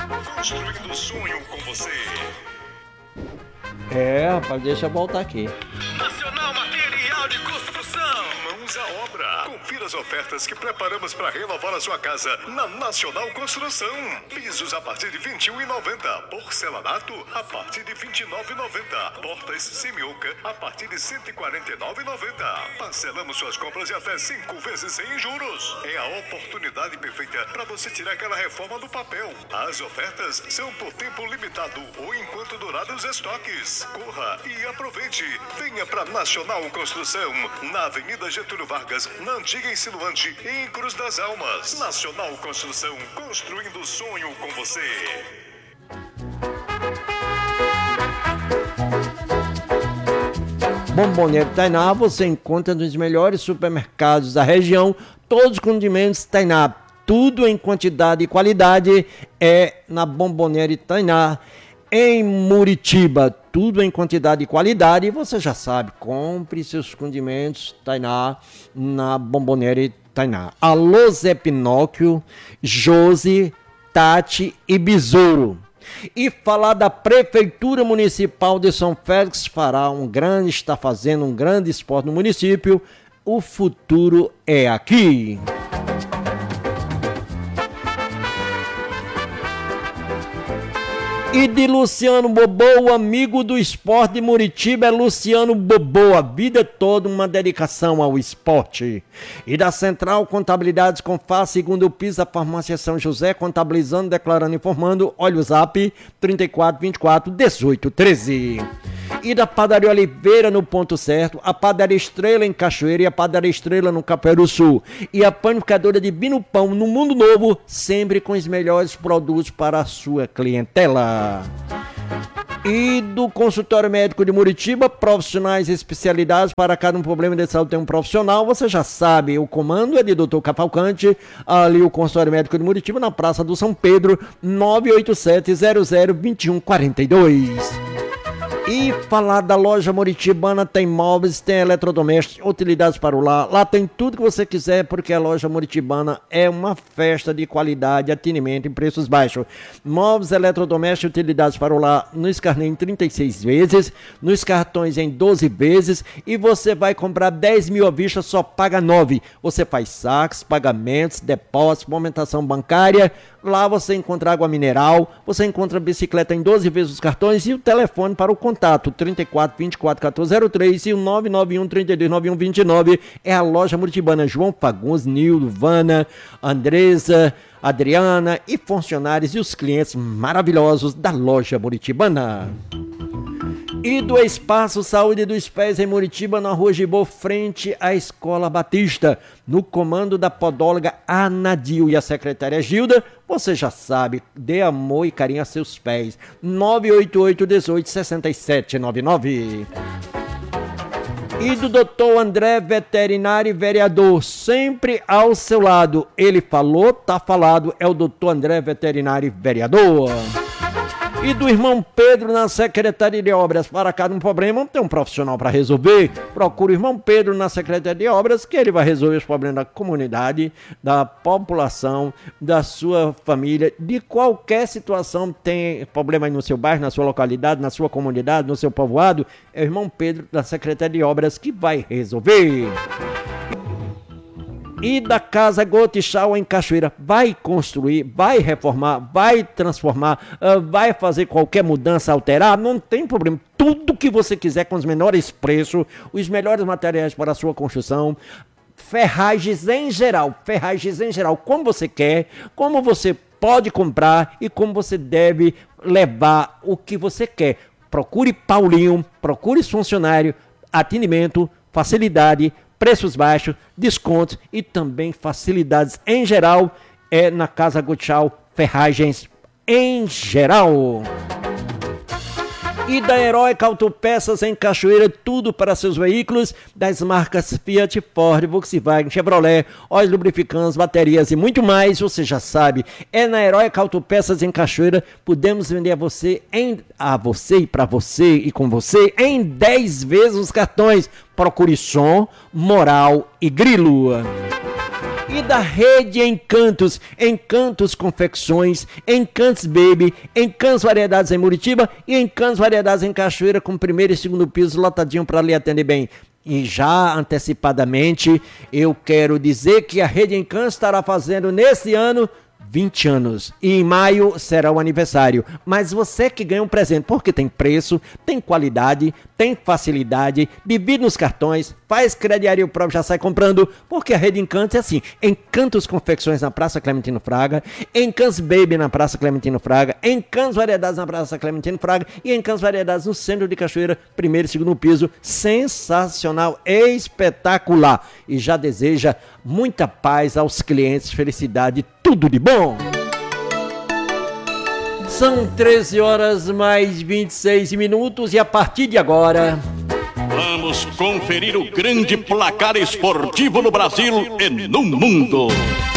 Construindo o sonho com você. Rapaz, deixa eu voltar aqui. Nacional Material de Construção. Mãos à obra. Confira as ofertas que preparamos para renovar a sua casa na Nacional Construção. Pisos a partir de R$ 21,90. Porcelanato a partir de R$ 29,90. Portas semi-oca a partir de R$ 149,90. Parcelamos suas compras em até 5 vezes sem juros. É a oportunidade perfeita para você tirar aquela reforma do papel. As ofertas são por tempo limitado ou enquanto durados os estoques. Corra e aproveite. Venha para Nacional Construção, na Avenida Getúlio Vargas, na Antiga Insinuante, em Cruz das Almas. Nacional Construção, construindo o sonho com você. Bomboneiro Tainá você encontra nos melhores supermercados da região, todos os condimentos Tainá, tudo em quantidade e qualidade é na Bomboneiro Tainá. Em Muritiba, tudo em quantidade e qualidade, você já sabe, compre seus condimentos Tainá na Bomboneira Tainá. Alô Zé Pinóquio, Josi, Tati e Besouro. E falar da Prefeitura Municipal de São Félix está fazendo um grande esporte no município. O futuro é aqui. E de Luciano Bobô, amigo do esporte de Muritiba é Luciano Bobô, a vida toda uma dedicação ao esporte. E da Central Contabilidades com Fácil, segundo o piso da Farmácia São José, contabilizando, declarando, informando, olha o zap, 34 24 18 13. E da Padaria Oliveira no Ponto Certo, a Padaria Estrela em Cachoeira e a Padaria Estrela no Caperu Sul. E a Panificadora de Bino Pão no Mundo Novo, sempre com os melhores produtos para a sua clientela. E do Consultório Médico de Muritiba, profissionais especializados para cada um problema de saúde tem um profissional. Você já sabe, o comando é de Dr. Cavalcante, ali o Consultório Médico de Muritiba, na Praça do São Pedro, 987-00-2142. E falar da loja Muritibana, tem móveis, tem eletrodomésticos, utilidades para o lar. Lá tem tudo que você quiser, porque a loja Muritibana é uma festa de qualidade, atendimento em preços baixos. Móveis, eletrodomésticos, utilidades para o lar nos carnês em 36 vezes, nos cartões em 12 vezes, e você vai comprar 10 mil à vista, só paga 9. Você faz saques, pagamentos, depósitos, movimentação bancária. Lá você encontra água mineral, você encontra bicicleta em 12 vezes os cartões e o telefone para o contato 34 24 1403 e o 991 32 91 29 é a loja Muritibana. João Fagundes, Nildo, Vana, Andresa, Adriana e funcionários e os clientes maravilhosos da loja Muritibana. E do Espaço Saúde dos Pés em Muritiba, na Rua Gibô, frente à Escola Batista, no comando da podóloga Anadil e a secretária Gilda, você já sabe, dê amor e carinho a seus pés. 988 18 67 99. E do doutor André, veterinário e vereador, sempre ao seu lado. Ele falou, tá falado, é o doutor André, veterinário e vereador. E do irmão Pedro na Secretaria de Obras, para cada um problema tem um profissional para resolver. Procure o irmão Pedro na Secretaria de Obras, que ele vai resolver os problemas da comunidade, da população, da sua família, de qualquer situação. Tem problema aí no seu bairro, na sua localidade, na sua comunidade, no seu povoado, é o irmão Pedro da Secretaria de Obras que vai resolver. E da Casa Gotichau em Cachoeira, vai construir, vai reformar, vai transformar, vai fazer qualquer mudança, alterar, não tem problema. Tudo que você quiser com os menores preços, os melhores materiais para a sua construção, ferragens em geral, como você quer, como você pode comprar e como você deve levar o que você quer. Procure Paulinho, procure funcionário, atendimento, facilidade, preços baixos, descontos e também facilidades em geral é na Casa Gotichau, ferragens em geral. E da Heróica Autopeças em Cachoeira, tudo para seus veículos, das marcas Fiat, Ford, Volkswagen, Chevrolet, óleos lubrificantes, baterias e muito mais, você já sabe, é na Heróica Autopeças em Cachoeira. Podemos vender a você e para você e com você em 10 vezes os cartões. Procure Som, Moral e Grilo. e da Rede Encantos, Encantos Confecções, Encantos Baby, Encantos Variedades em Muritiba e Encantos Variedades em Cachoeira, com primeiro e segundo piso lotadinho para lhe atender bem. E já antecipadamente eu quero dizer que a Rede Encantos estará fazendo nesse ano 20 anos, e em maio será o aniversário. Mas você que ganha um presente, porque tem preço, tem qualidade, tem facilidade, divide nos cartões, faz crediário próprio, já sai comprando, porque a Rede Encantos é assim: Encantos Confecções na Praça Clementino Fraga, Encantos Baby na Praça Clementino Fraga, Encantos Variedades na Praça Clementino Fraga e Encantos Variedades no centro de Cachoeira, primeiro e segundo piso. Sensacional, espetacular, e já deseja muita paz aos clientes, felicidade, tudo de bom. São 13 horas mais 26 minutos e a partir de agora vamos conferir o grande placar esportivo no Brasil e no mundo.